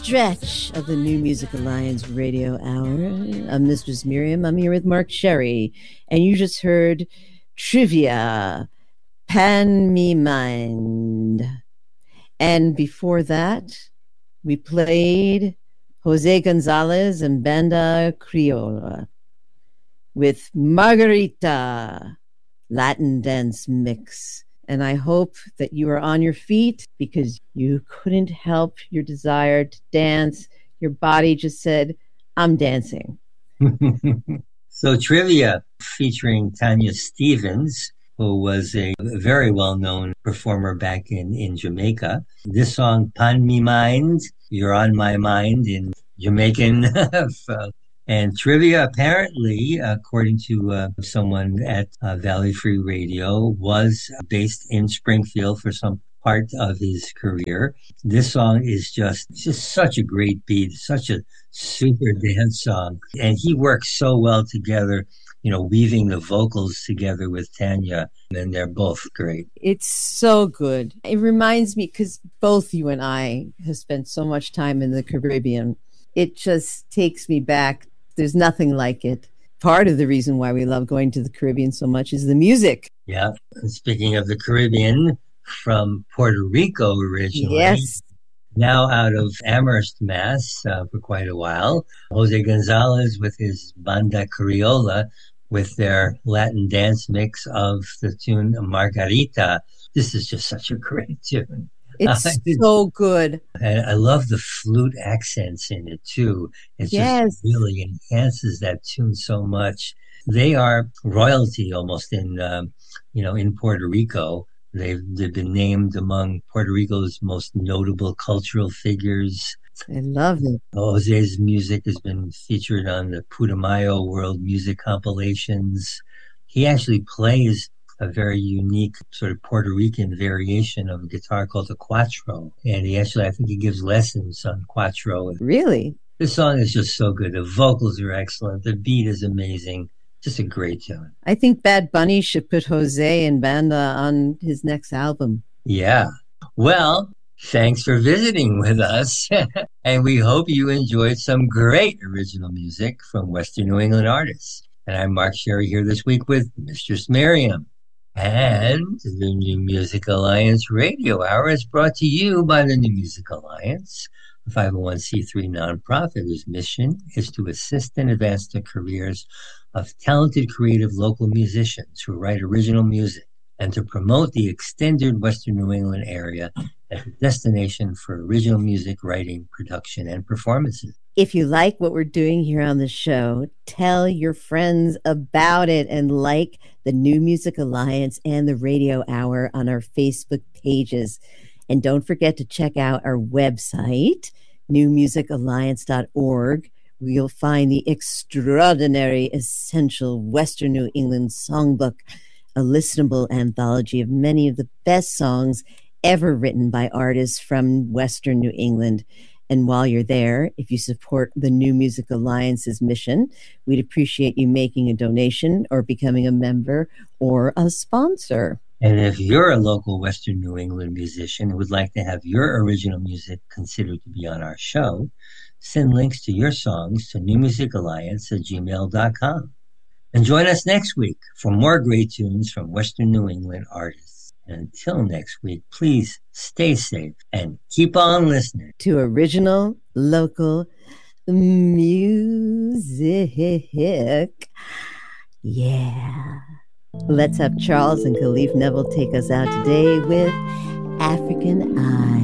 stretch of the New Music Alliance Radio Hour. I'm Mistress Miriam. I'm here with Mark Sherry, and you just heard Trivia, Pan Me Mind. And before that, we played Jose Gonzalez and Banda Criolla with Margarita, Latin dance mix. And I hope that you are on your feet because you couldn't help your desire to dance. Your body just said, I'm dancing. So Trivia featuring Tanya Stephens, who was a very well-known performer back in Jamaica. This song, Pan Me Mind, You're on My Mind in Jamaican. And Trivia, apparently, according to someone at Valley Free Radio, was based in Springfield for some part of his career. This song is just such a great beat, such a super dance song. And he works so well together, weaving the vocals together with Tanya, and they're both great. It's so good. It reminds me, because both you and I have spent so much time in the Caribbean, it just takes me back. There's nothing like it. Part of the reason why we love going to the Caribbean so much is the music. Yeah. And speaking of the Caribbean, from Puerto Rico originally. Yes. Now out of Amherst, Mass, for quite a while. Jose Gonzalez with his Banda Criolla with their Latin dance mix of the tune Margarita. This is just such a great tune. It's so good. And I love the flute accents in it too. It just really enhances that tune so much. They are royalty almost in Puerto Rico. They've been named among Puerto Rico's most notable cultural figures. I love it. Jose's music has been featured on the Putumayo World Music compilations. He actually plays a very unique sort of Puerto Rican variation of a guitar called the cuatro. And I think he gives lessons on cuatro. Really? This song is just so good. The vocals are excellent. The beat is amazing. Just a great tune. I think Bad Bunny should put Jose and Banda on his next album. Yeah. Well, thanks for visiting with us. And we hope you enjoyed some great original music from Western New England artists. And I'm Mark Sherry here this week with Mistress Miriam. And the New Music Alliance Radio Hour is brought to you by the New Music Alliance, a 501c3 nonprofit whose mission is to assist and advance the careers of talented, creative local musicians who write original music and to promote the extended Western New England area as a destination for original music writing, production, and performances. If you like what we're doing here on the show, tell your friends about it and like the New Music Alliance and the Radio Hour on our Facebook pages. And don't forget to check out our website, newmusicalliance.org, where you'll find the extraordinary Essential Western New England Songbook, a listenable anthology of many of the best songs ever written by artists from Western New England. And while you're there, if you support the New Music Alliance's mission, we'd appreciate you making a donation or becoming a member or a sponsor. And if you're a local Western New England musician who would like to have your original music considered to be on our show, send links to your songs to newmusicalliance@gmail.com. And join us next week for more great tunes from Western New England artists. And until next week, please stay safe and keep on listening to original local music. Yeah. Let's have Charles and Khalif Neville take us out today with African Eye.